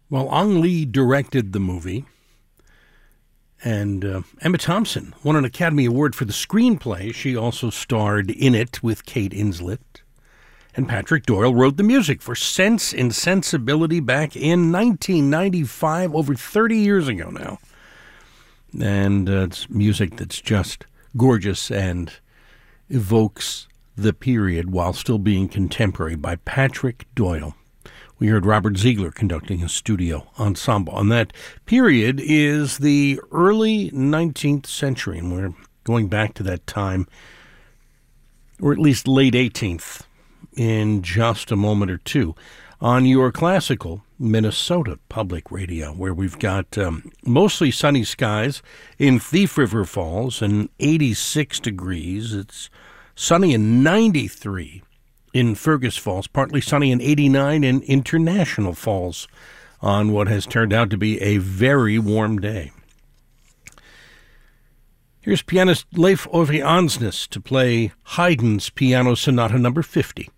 Well, Ang Lee directed the movie, and Emma Thompson won an Academy Award for the screenplay. She also starred in it with Kate Winslet. And Patrick Doyle wrote the music for Sense and Sensibility back in 1995, over 30 years ago now. And it's music that's just gorgeous and evokes the period while still being contemporary by Patrick Doyle. We heard Robert Ziegler conducting a studio ensemble. And that period is the early 19th century, and we're going back to that time, or at least late 18th, in just a moment or two, on your classical Minnesota Public Radio, where we've got mostly sunny skies in Thief River Falls and 86 degrees. It's sunny and 93 in Fergus Falls, partly sunny and 89 in International Falls on what has turned out to be a very warm day. Here's pianist Leif Ove Ansnes to play Haydn's Piano Sonata No. 50.